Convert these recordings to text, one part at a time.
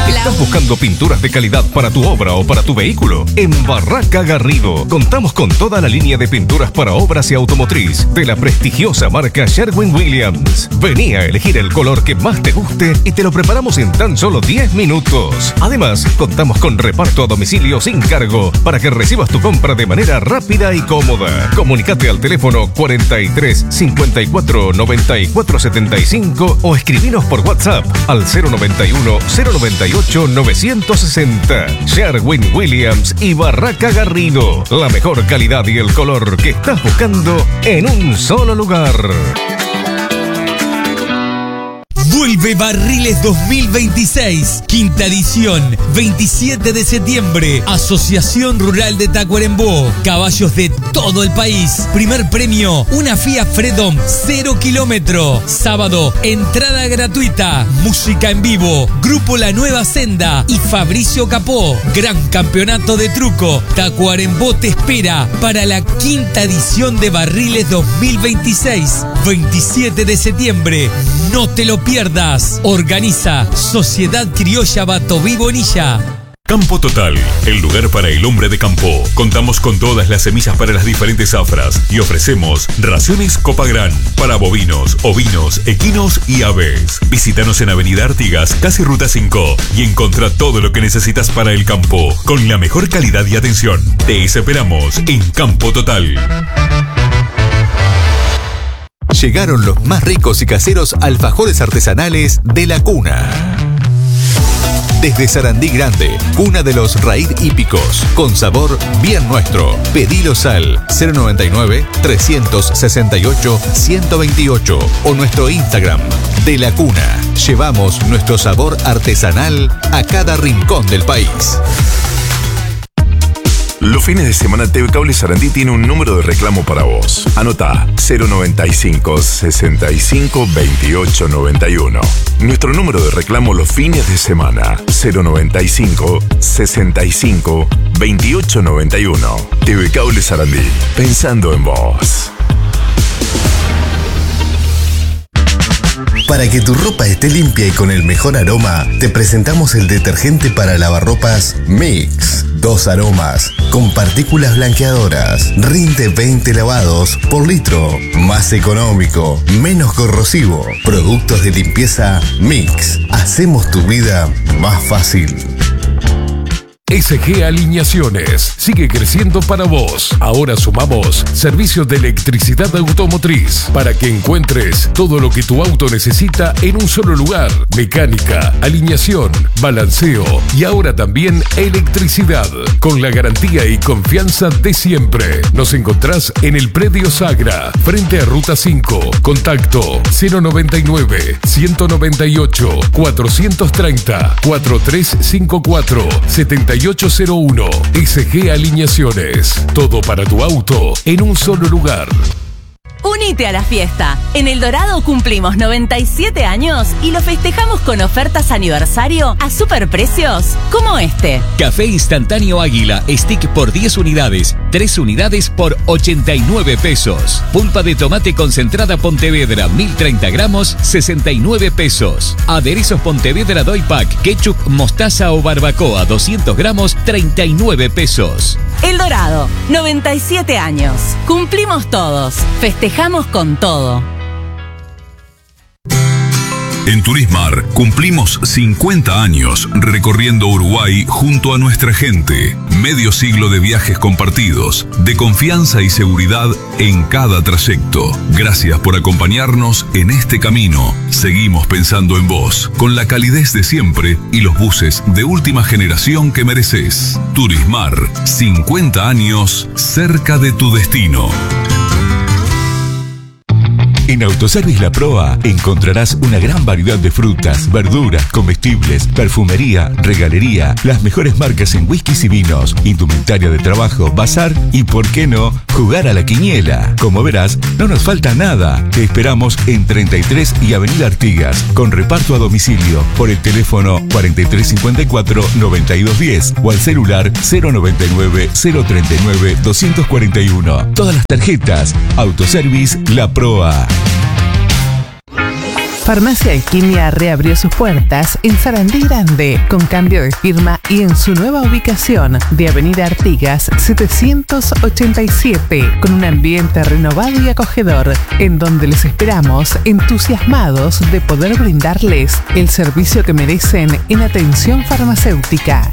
¿Estás buscando pinturas de calidad para tu obra o para tu vehículo? En Barraca Garrido contamos con toda la línea de pinturas para obras y automotriz de la prestigiosa marca Sherwin-Williams. Vení a elegir el color que más te guste y te lo preparamos en tan solo 10 minutos. Además, contamos con reparto a domicilio sin cargo para que recibas tu compra de manera rápida y cómoda. Comunicate al teléfono 43 54 94 75 o escribinos por WhatsApp al 091 098 960. Sherwin-Williams y Barraca Garrido. La mejor calidad y el color que estás buscando en un solo lugar. Vuelve Barriles 2026, quinta edición, 27 de septiembre, Asociación Rural de Tacuarembó, caballos de todo el país. Primer premio, una Fiat Freedom 0 kilómetro. Sábado, entrada gratuita, música en vivo, Grupo La Nueva Senda y Fabricio Capó. Gran campeonato de truco. Tacuarembó te espera para la quinta edición de Barriles 2026, 27 de septiembre. No te lo pierdas. Organiza Sociedad Criolla Batoví Bonilla. Campo Total, el lugar para el hombre de campo. Contamos con todas las semillas para las diferentes zafras y ofrecemos raciones Copagran para bovinos, ovinos, equinos y aves. Visítanos en Avenida Artigas, casi Ruta 5 y encontrá todo lo que necesitas para el campo con la mejor calidad y atención. Te esperamos en Campo Total. Llegaron los más ricos y caseros alfajores artesanales de La Cuna. Desde Sarandí Grande, cuna de los raíz hípicos, con sabor bien nuestro. Pedilos al 099-368-128 o nuestro Instagram de La Cuna. Llevamos nuestro sabor artesanal a cada rincón del país. Los fines de semana TV Cable Sarandí tiene un número de reclamo para vos. Anotá 095 65 28 91. Nuestro número de reclamo los fines de semana 095 65 28 91. TV Cable Sarandí, pensando en vos. Para que tu ropa esté limpia y con el mejor aroma, te presentamos el detergente para lavarropas Mix. 2 aromas, con partículas blanqueadoras. Rinde 20 lavados por litro. Más económico, menos corrosivo. Productos de limpieza Mix. Hacemos tu vida más fácil. SG Alineaciones sigue creciendo para vos. Ahora sumamos servicios de electricidad automotriz para que encuentres todo lo que tu auto necesita en un solo lugar. Mecánica, alineación, balanceo y ahora también electricidad. Con la garantía y confianza de siempre. Nos encontrás en el Predio Sagra, frente a Ruta 5. Contacto 099 198 430 4354 7801. SG Alineaciones. Todo para tu auto en un solo lugar. Unite a la fiesta. En El Dorado cumplimos 97 años y lo festejamos con ofertas aniversario a superprecios como este. Café instantáneo Águila, stick por 10 unidades, 3 unidades por 89 pesos. Pulpa de tomate concentrada Pontevedra, 1030 gramos, 69 pesos. Aderezos Pontevedra Doy Pack, ketchup, mostaza o barbacoa, 200 gramos, 39 pesos. El Dorado, 97 años. Cumplimos todos. Festejamos con todo. En Turismar cumplimos 50 años recorriendo Uruguay junto a nuestra gente. Medio siglo de viajes compartidos, de confianza y seguridad en cada trayecto. Gracias por acompañarnos en este camino. Seguimos pensando en vos, con la calidez de siempre y los buses de última generación que mereces. Turismar, 50 años cerca de tu destino. En Autoservice La Proa encontrarás una gran variedad de frutas, verduras, comestibles, perfumería, regalería, las mejores marcas en whiskies y vinos, indumentaria de trabajo, bazar y, ¿por qué no?, jugar a la quiniela. Como verás, no nos falta nada. Te esperamos en 33 y Avenida Artigas, con reparto a domicilio, por el teléfono 4354-9210 o al celular 099-039-241. Todas las tarjetas. Autoservice La Proa. Farmacia Alquimia reabrió sus puertas en Sarandí Grande, con cambio de firma y en su nueva ubicación de Avenida Artigas 787, con un ambiente renovado y acogedor, en donde les esperamos entusiasmados de poder brindarles el servicio que merecen en atención farmacéutica.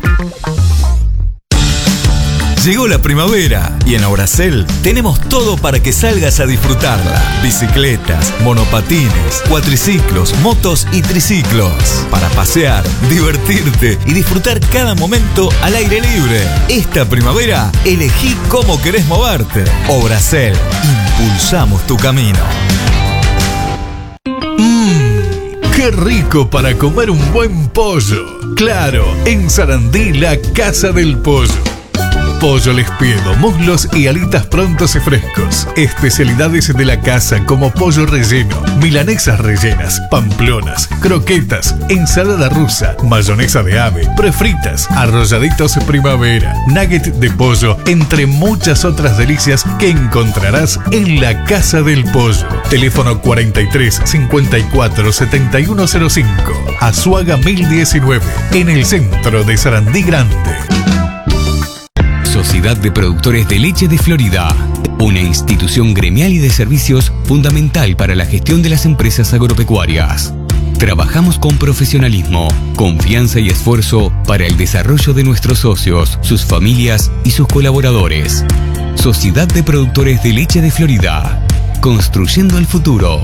Llegó la primavera y en Auracel tenemos todo para que salgas a disfrutarla. Bicicletas, monopatines, cuatriciclos, motos y triciclos. Para pasear, divertirte y disfrutar cada momento al aire libre. Esta primavera, elegí cómo querés moverte. Auracel, impulsamos tu camino. ¡Qué rico para comer un buen pollo! Claro, en Sarandí, la Casa del Pollo. Pollo Lespiedo, muslos y alitas prontos y frescos. Especialidades de la casa como pollo relleno, milanesas rellenas, pamplonas, croquetas, ensalada rusa, mayonesa de ave, prefritas, arrolladitos primavera, nugget de pollo, entre muchas otras delicias que encontrarás en la Casa del Pollo. Teléfono 43 54 7105, Azuaga 1019, en el centro de Sarandí Grande. Sociedad de Productores de Leche de Florida, una institución gremial y de servicios fundamental para la gestión de las empresas agropecuarias. Trabajamos con profesionalismo, confianza y esfuerzo para el desarrollo de nuestros socios, sus familias y sus colaboradores. Sociedad de Productores de Leche de Florida, construyendo el futuro.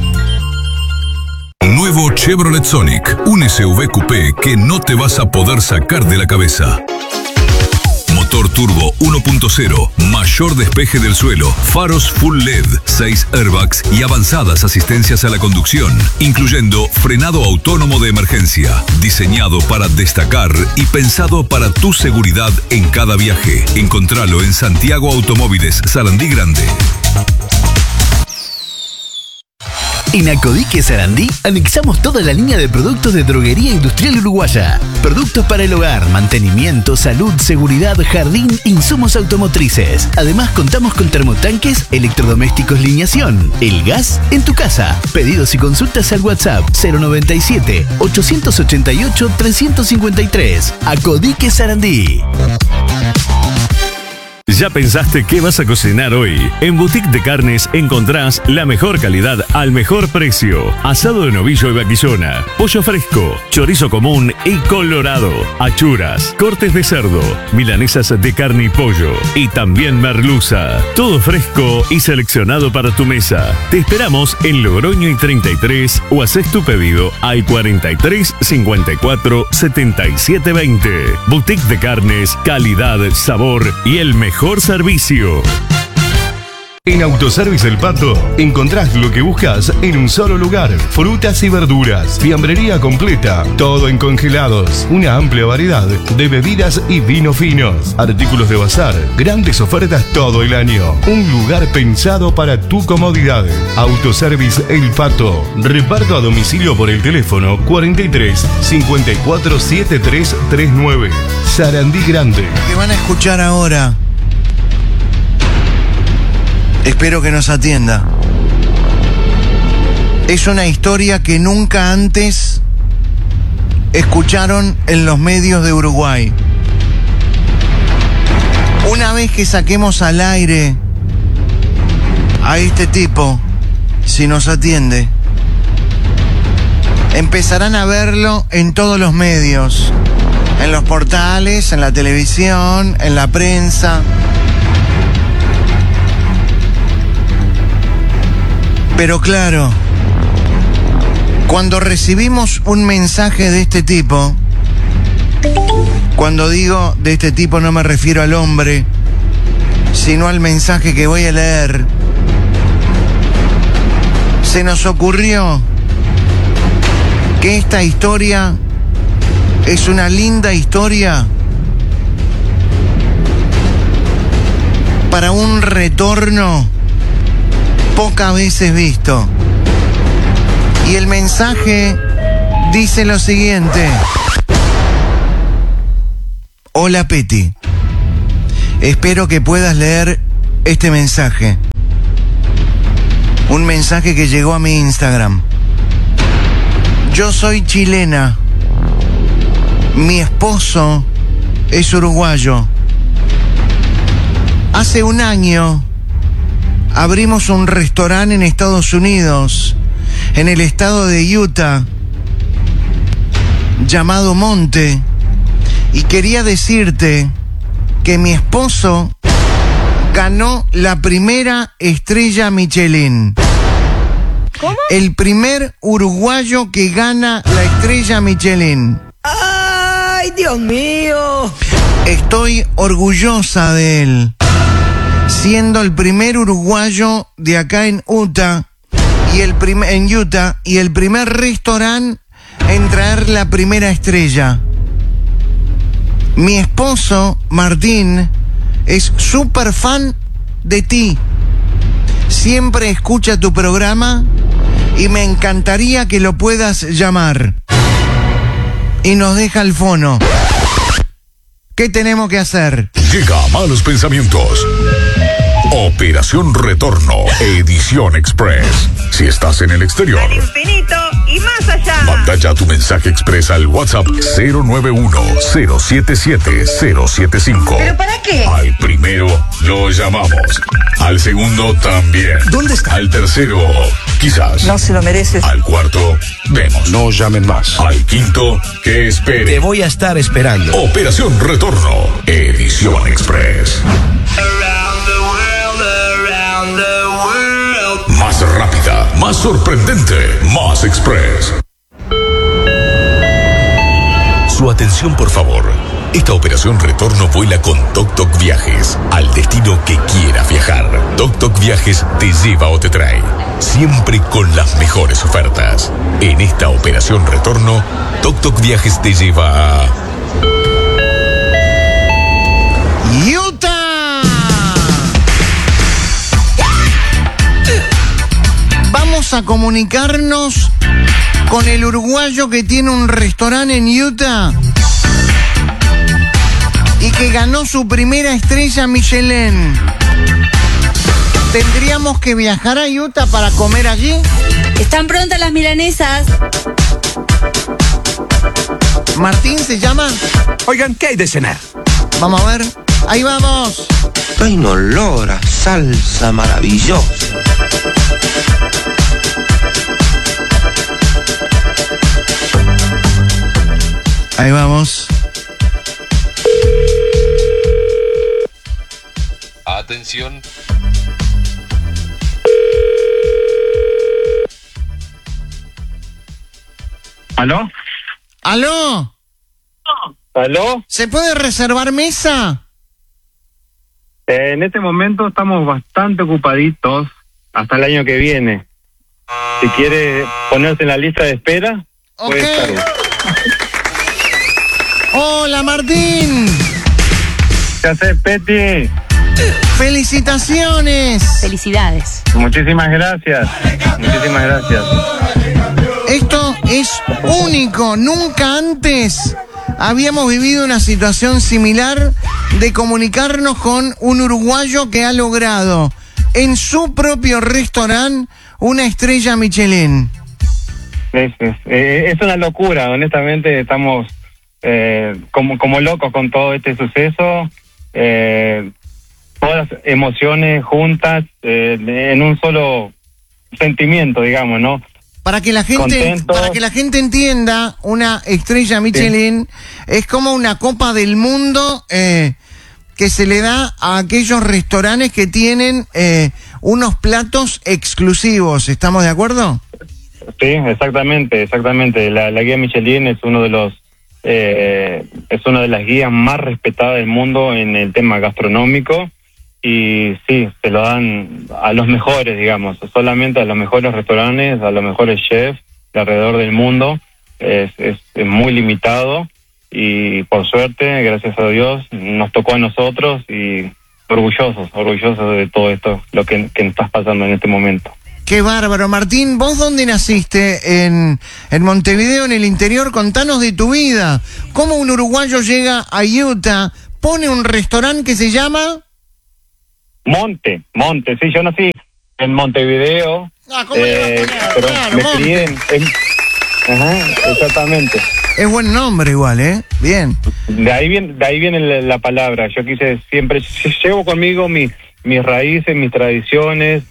Nuevo Chevrolet Sonic, un SUV coupé que no te vas a poder sacar de la cabeza. Motor turbo 1.0, mayor despeje del suelo, faros full LED, 6 airbags y avanzadas asistencias a la conducción, incluyendo frenado autónomo de emergencia, diseñado para destacar y pensado para tu seguridad en cada viaje. Encontralo en Santiago Automóviles, Sarandí Grande. En Acodique Sarandí anexamos toda la línea de productos de droguería industrial uruguaya. Productos para el hogar, mantenimiento, salud, seguridad, jardín, insumos automotrices. Además contamos con termotanques, electrodomésticos, lineación. El gas en tu casa. Pedidos y consultas al WhatsApp 097 888 353. Acodique Sarandí. ¿Ya pensaste qué vas a cocinar hoy? En Boutique de Carnes encontrás la mejor calidad al mejor precio. Asado de novillo y vaquillona, pollo fresco, chorizo común y colorado, achuras, cortes de cerdo, milanesas de carne y pollo y también merluza. Todo fresco y seleccionado para tu mesa. Te esperamos en Logroño y 33 o haces tu pedido al 43 54 77 20. Boutique de Carnes, calidad, sabor y el mejor servicio. En Autoservice El Pato encontrás lo que buscas en un solo lugar. Frutas y verduras, fiambrería completa, todo en congelados, una amplia variedad de bebidas y vinos finos, artículos de bazar, grandes ofertas todo el año. Un lugar pensado para tu comodidad. Autoservice El Pato. Reparto a domicilio por el teléfono 43 54 7339. Sarandí Grande. Que van a escuchar ahora. Espero que nos atienda. Es una historia que nunca antes escucharon en los medios de Uruguay. Una vez que saquemos al aire a este tipo, si nos atiende, empezarán a verlo en todos los medios, en los portales, en la televisión, en la prensa. Pero claro, cuando recibimos un mensaje de este tipo, cuando digo de este tipo no me refiero al hombre, sino al mensaje que voy a leer, se nos ocurrió que esta historia es una linda historia para un retorno pocas veces visto. Y el mensaje dice lo siguiente: hola Peti, espero que puedas leer este mensaje. Un mensaje que llegó a mi Instagram. Yo soy chilena. Mi esposo es uruguayo. Hace un año abrimos un restaurante en Estados Unidos, en el estado de Utah, llamado Monte. Y quería decirte que mi esposo ganó la primera estrella Michelin. ¿Cómo? El primer uruguayo que gana la estrella Michelin. ¡Ay, Dios mío! Estoy orgullosa de él, siendo el primer uruguayo de acá en Utah y el primer restaurante en traer la primera estrella. Mi esposo, Martín, es súper fan de ti. Siempre escucha tu programa y me encantaría que lo puedas llamar. Y nos deja el fono. ¿Qué tenemos que hacer? Llega a Malos Pensamientos. Operación Retorno, edición express. Si estás en el exterior, Al infinito y más allá. manda ya tu mensaje express al WhatsApp 091-077-075. ¿Pero para qué? Al primero lo llamamos. Al segundo también. ¿Dónde está? Al tercero, quizás. No se lo mereces. Al cuarto, vemos. No llamen más. Al quinto, que espere. Te voy a estar esperando. Operación Retorno, edición express. Más rápida, más sorprendente, más express. Su atención, por favor. Esta operación retorno vuela con Toc Toc Viajes al destino que quieras viajar. Toc Toc Viajes te lleva o te trae, siempre con las mejores ofertas. En esta operación retorno, Toc Toc Viajes te lleva a ¡Utah! Vamos a comunicarnos con el uruguayo que tiene un restaurante en Utah y que ganó su primera estrella Michelin. ¿Tendríamos que viajar a Utah para comer allí? Están prontas las milanesas. ¿Martín se llama? Oigan, ¿qué hay de cenar? Vamos a ver. Ahí vamos. Hay un olor a salsa maravilloso. Ahí vamos. Atención. ¿Aló? ¿Aló? ¿Aló? ¿Se puede reservar mesa? En este momento estamos bastante ocupaditos hasta el año que viene. Si quiere ponerse en la lista de espera, puede estar. Hola, Martín. ¿Qué haces, Peti? ¡Felicitaciones! Felicidades. Muchísimas gracias. Muchísimas gracias. Esto es único. Nunca antes habíamos vivido una situación similar de comunicarnos con un uruguayo que ha logrado en su propio restaurante una estrella Michelin. Es una locura, honestamente. Estamos como locos con todo este suceso. Todas las emociones juntas en un solo sentimiento, digamos, ¿no? Para que la gente entienda, una estrella Michelin es como una copa del mundo que se le da a aquellos restaurantes que tienen unos platos exclusivos. ¿Estamos de acuerdo? Sí, exactamente. La guía Michelin es uno de los es una de las guías más respetadas del mundo en el tema gastronómico. Y sí, se lo dan a los mejores, digamos, solamente a los mejores restaurantes, a los mejores chefs de alrededor del mundo. Es muy limitado y por suerte, gracias a Dios, nos tocó a nosotros y orgullosos de todo esto, lo que nos está pasando en este momento. Qué bárbaro. Martín, ¿vos dónde naciste? En Montevideo, en el interior. Contanos de tu vida. ¿Cómo un uruguayo llega a Utah, pone un restaurante que se llama...? Monte, sí, yo nací en Montevideo, ¿cómo le va a poner? pero Claro, me crié Ajá, exactamente. Es buen nombre igual, ¿eh? Bien. De ahí viene la palabra. Yo quise siempre, llevo conmigo mis raíces, mis tradiciones.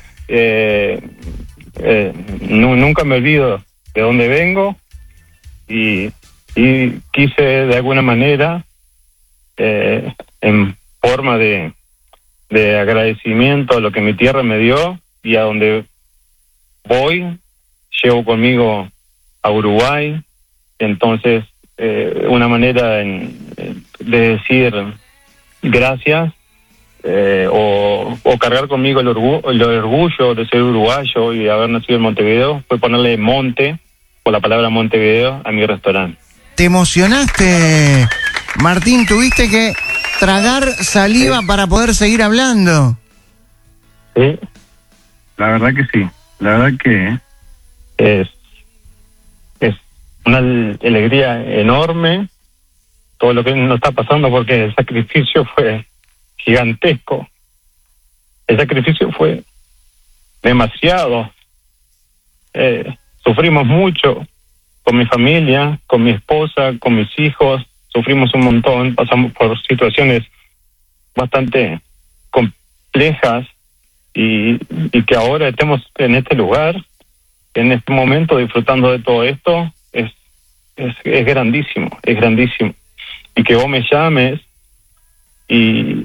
Nunca me olvido de dónde vengo y quise de alguna manera, en forma de agradecimiento a lo que mi tierra me dio y a donde voy, llevo conmigo a Uruguay. Entonces, una manera de decir gracias, o cargar conmigo el orgullo de ser uruguayo y de haber nacido en Montevideo, fue ponerle Monte, por la palabra Montevideo, a mi restaurante. ¿Te emocionaste, Martín? ¿Tuviste que tragar saliva para poder seguir hablando? Sí, la verdad que sí. La verdad que es una alegría enorme todo lo que nos está pasando, porque el sacrificio fue gigantesco. El sacrificio fue demasiado. Sufrimos mucho con mi familia, con mi esposa, con mis hijos. Sufrimos un montón, pasamos por situaciones bastante complejas y que ahora estemos en este lugar, en este momento, disfrutando de todo esto, es grandísimo, es grandísimo. Y que vos me llames y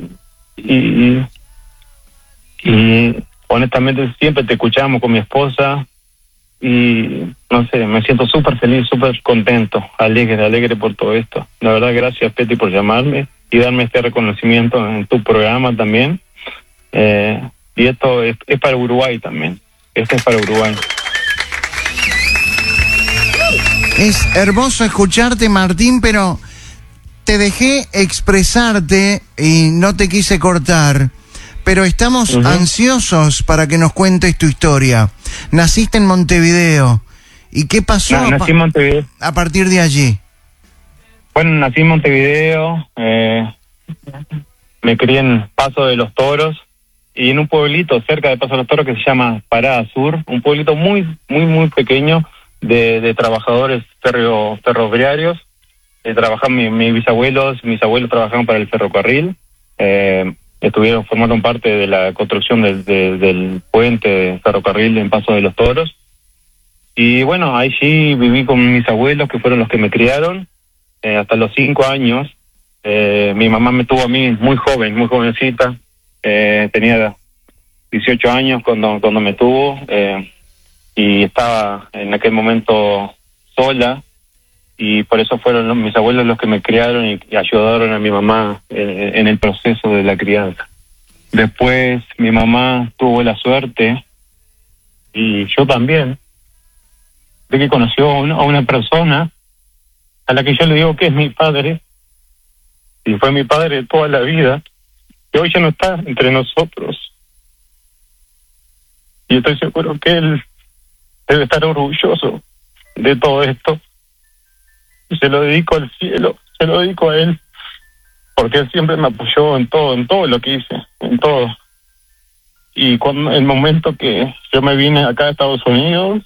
honestamente siempre te escuchamos con mi esposa y no sé, me siento súper feliz, súper contento, alegre por todo esto. La verdad, gracias, Peti, por llamarme y darme este reconocimiento en tu programa también. Y esto es para Uruguay también. Esto es para Uruguay. Es hermoso escucharte, Martín, pero te dejé expresarte y no te quise cortar. Pero estamos ansiosos para que nos cuentes tu historia. Naciste en Montevideo. ¿Y qué pasó Nací en Montevideo. A partir de allí? Bueno, nací en Montevideo. Me crié en Paso de los Toros y en un pueblito cerca de Paso de los Toros que se llama Parada Sur. Un pueblito muy muy de trabajadores ferroviarios. Mis abuelos trabajaban para el ferrocarril. Formaron parte de la construcción del puente de ferrocarril en Paso de los Toros. Y bueno, allí viví con mis abuelos, que fueron los que me criaron, hasta los 5 años. Mi mamá me tuvo a mí muy jovencita. Tenía 18 años cuando me tuvo, y estaba en aquel momento sola, y por eso fueron mis abuelos los que me criaron y ayudaron a mi mamá en el proceso de la crianza. Después mi mamá tuvo la suerte, y yo también, de que conoció a una persona a la que yo le digo que es mi padre, y fue mi padre toda la vida, que hoy ya no está entre nosotros. Y estoy seguro que él debe estar orgulloso de todo esto. Y se lo dedico al cielo, se lo dedico a él, porque él siempre me apoyó en todo lo que hice, en todo. Y cuando el momento que yo me vine acá a Estados Unidos,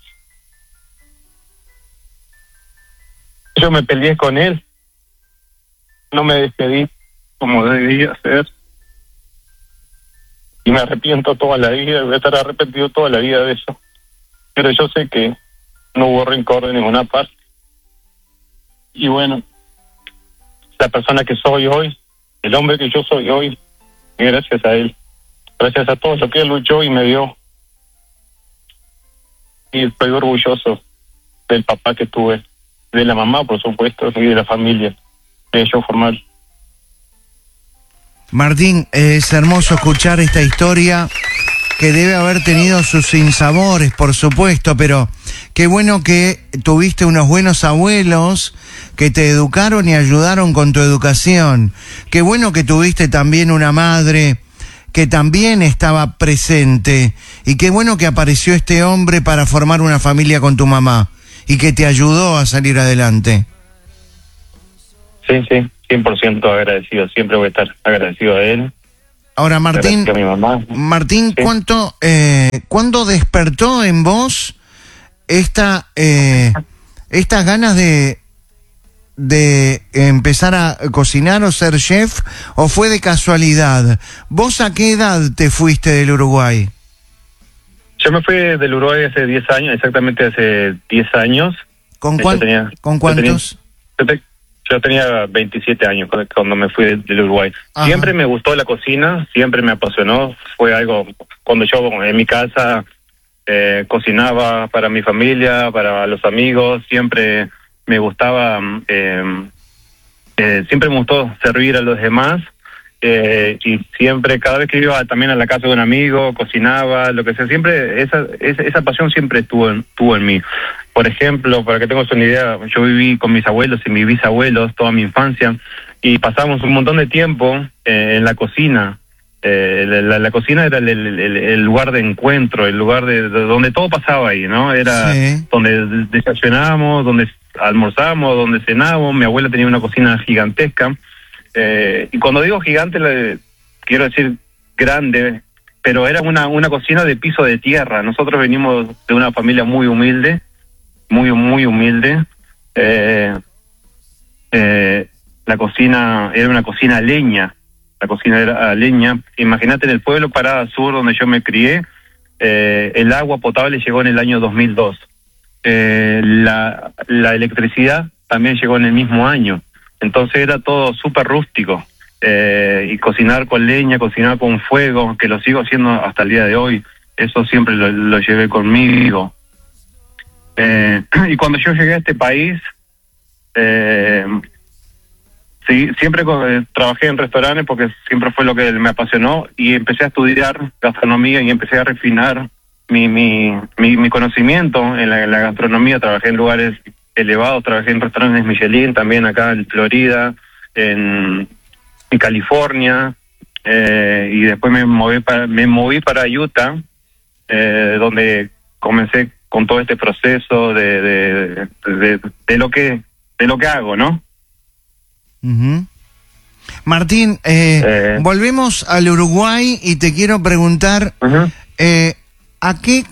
yo me peleé con él, no me despedí como debía ser, y me arrepiento toda la vida, voy a estar arrepentido toda la vida de eso. Pero yo sé que no hubo rencor de ninguna parte. Y bueno, la persona que soy hoy, el hombre que yo soy hoy, gracias a él, gracias a todo lo que él luchó y me dio. Y estoy orgulloso del papá que tuve, de la mamá, por supuesto, y de la familia que yo formar. Martín, es hermoso escuchar esta historia que debe haber tenido sus sinsabores, por supuesto, pero qué bueno que tuviste unos buenos abuelos que te educaron y ayudaron con tu educación. Qué bueno que tuviste también una madre que también estaba presente. Y qué bueno que apareció este hombre para formar una familia con tu mamá y que te ayudó a salir adelante. Sí, 100% agradecido. Siempre voy a estar agradecido a él. Ahora, Martín, a mi mamá. Martín, ¿cuándo despertó en vos esta estas ganas de empezar a cocinar o ser chef, o fue de casualidad? ¿Vos a qué edad te fuiste del Uruguay? Yo me fui del Uruguay hace 10 años, exactamente hace 10 años. ¿Con cuántos? Yo tenía 27 años cuando me fui del Uruguay. Ajá. Siempre me gustó la cocina, siempre me apasionó. Fue algo, cuando yo en mi casa cocinaba para mi familia, para los amigos, siempre me gustaba, siempre me gustó servir a los demás. Y siempre, cada vez que iba también a la casa de un amigo, cocinaba, lo que sea, siempre esa pasión siempre estuvo en mí. Por ejemplo, para que tengas una idea, yo viví con mis abuelos y mis bisabuelos toda mi infancia, y pasamos un montón de tiempo en la cocina. La cocina era el lugar de encuentro, el lugar de donde todo pasaba ahí, ¿no? Era donde desayunábamos, donde almorzábamos, donde cenábamos. Mi abuela tenía una cocina gigantesca. Y cuando digo gigante, quiero decir grande, pero era una cocina de piso de tierra. Nosotros venimos de una familia muy humilde, muy humilde. La cocina era una cocina a leña. La cocina era a leña. Imagínate, en el pueblo Parada Sur, donde yo me crié, el agua potable llegó en el año 2002. La electricidad también llegó en el mismo año. Entonces era todo súper rústico. Y cocinar con leña, cocinar con fuego, que lo sigo haciendo hasta el día de hoy, eso siempre lo llevé conmigo. Y cuando yo llegué a este país, sí, siempre trabajé en restaurantes porque siempre fue lo que me apasionó, y empecé a estudiar gastronomía y empecé a refinar mi conocimiento en la gastronomía. Trabajé en lugares elevados, trabajé en restaurantes Michelin, también acá en Florida, en California, y después me moví para Utah, donde comencé con todo este proceso de lo que hago, ¿no? Uh-huh. Martín, volvemos al Uruguay y te quiero preguntar, uh-huh, ¿a qué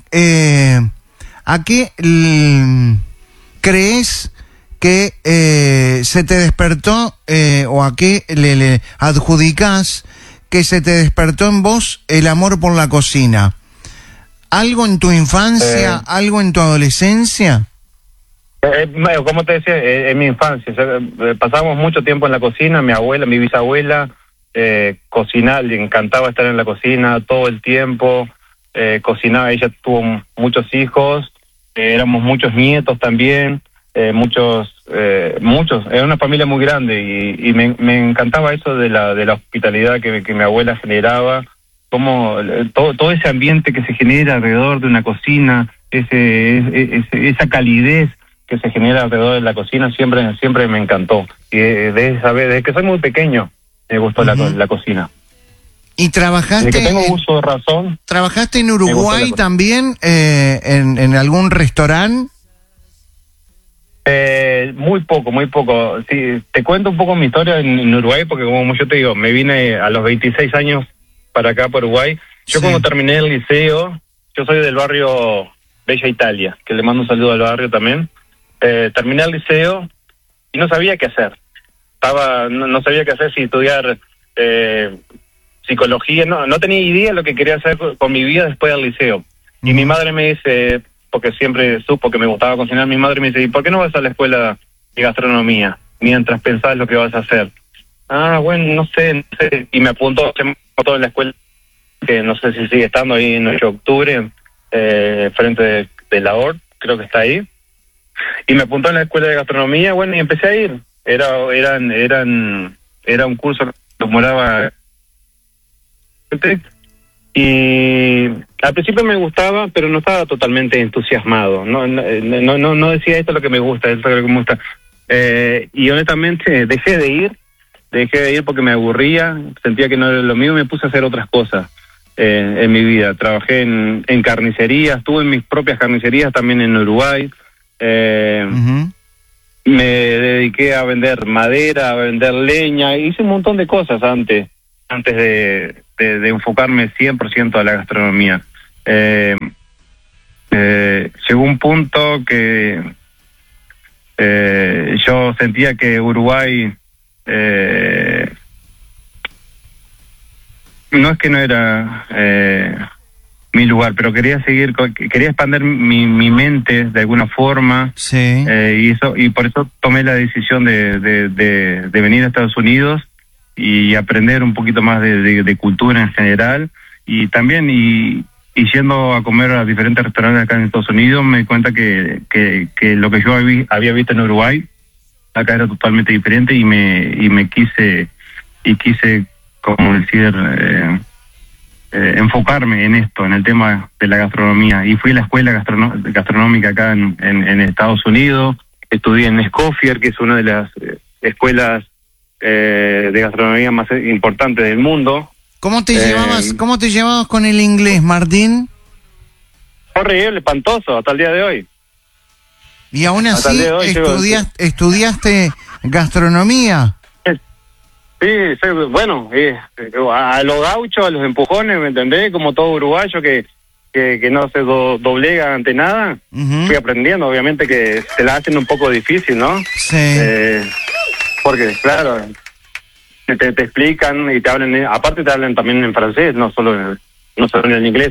crees que se te despertó, o a qué le adjudicás que se te despertó en vos el amor por la cocina? ¿Algo en tu infancia, algo en tu adolescencia? Como te decía, en mi infancia, pasábamos mucho tiempo en la cocina. Mi abuela, mi bisabuela, cocinaba, le encantaba estar en la cocina todo el tiempo, cocinaba. Ella tuvo muchos hijos, éramos muchos nietos también, muchos, era una familia muy grande, y me encantaba eso de la hospitalidad que mi abuela generaba, como todo ese ambiente que se genera alrededor de una cocina, esa calidez que se genera alrededor de la cocina, siempre me encantó. Y desde que soy muy pequeño me gustó, uh-huh, la cocina. ¿Y trabajaste? Desde que tengo uso de razón. ¿Trabajaste en Uruguay también, en algún restaurante? Muy poco. Sí, te cuento un poco mi historia en Uruguay, porque como yo te digo, me vine a los 26 años para acá, por Uruguay. Yo, sí, cuando terminé el liceo, yo soy del barrio Bella Italia, que le mando un saludo al barrio también. Terminé el liceo y no sabía qué hacer. No sabía qué hacer, si estudiar psicología, no tenía idea de lo que quería hacer con mi vida después del liceo. Y mi madre me dice, porque siempre supo que me gustaba cocinar, mi madre me dice, ¿y por qué no vas a la escuela de gastronomía mientras pensás lo que vas a hacer? Bueno, no sé. Y me apuntó en la escuela, que no sé si sigue estando ahí en 8 de octubre, frente de la ORT, creo que está ahí. Y me apuntó en la escuela de gastronomía, bueno, y empecé a ir. Era un curso que demoraba. Y al principio me gustaba, pero no estaba totalmente entusiasmado. No decía, esto es lo que me gusta, esto es lo que me gusta. Y honestamente dejé de ir porque me aburría, sentía que no era lo mío, y me puse a hacer otras cosas en mi vida. Trabajé en carnicerías, estuve en mis propias carnicerías también en Uruguay. Uh-huh. Me dediqué a vender madera, a vender leña, hice un montón de cosas antes de enfocarme 100% a la gastronomía. Llegó un punto que yo sentía que Uruguay no es que no era mi lugar, pero quería expandir mi mente de alguna forma. Sí. Y por eso tomé la decisión de venir a Estados Unidos y aprender un poquito más de cultura en general, y también y yendo a comer a diferentes restaurantes acá en Estados Unidos me di cuenta que lo que yo había visto en Uruguay acá era totalmente diferente, y me quise como decir enfocarme en esto, en el tema de la gastronomía, y fui a la escuela gastronómica acá en Estados Unidos. Estudié en Escoffier, que es una de las escuelas de gastronomía más importantes del mundo. ¿Cómo te llevabas con el inglés, Martín? Horrible, espantoso, hasta el día de hoy. Y aún así estudiaste gastronomía. Sí, bueno, a los gauchos, a los empujones, ¿me entendés? Como todo uruguayo que no se doblega ante nada. Fui aprendiendo, obviamente que se la hacen un poco difícil, ¿no? Sí. Porque, claro, te explican y te hablan, aparte te hablan también en francés, no solo en el inglés.